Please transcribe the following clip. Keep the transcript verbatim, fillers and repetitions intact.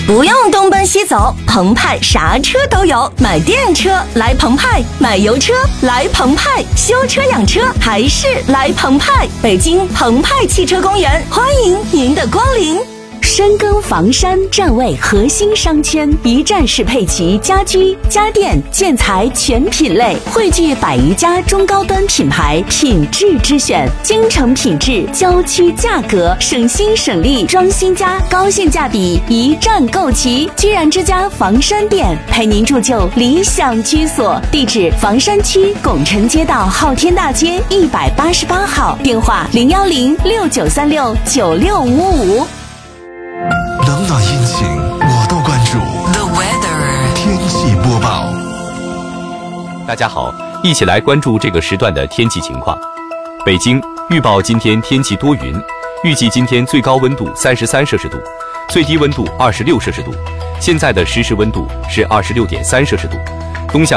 不用东奔西走，澎湃啥车都有，买电车来澎湃，买油车来澎湃，修车养车还是来澎湃。北京澎湃汽车公园，欢迎您的光临。深耕房山站位核心商圈，一站式配齐家居、家电、建材全品类，汇聚百余家中高端品牌，品质之选，京城品质，郊区价格，省心省力，装新家，高性价比，一站购齐。居然之家房山店，陪您铸就理想居所。地址：房山区拱辰街道昊天大街一百八十八号，电话零幺零六九三六九六五五。 冷暖阴晴我都关注。 The weather 天气播报。 大家好，一起来关注这个时段的天气情况。北京预报今天天气多云，预计今天最高温度三十三摄氏度，最低温度二十六摄氏度。现在的实时温度是二十六点三摄氏度。东向